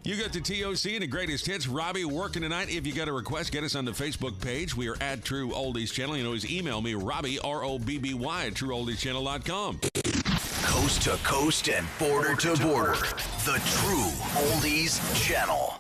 You got the TOC and the greatest hits. Robbie working tonight. If you got a request, get us on the Facebook page. We are at True Oldies Channel. You can always email me, Robbie, ROBBY, at TrueOldiesChannel.com. Coast to coast and border to border. The True Oldies Channel.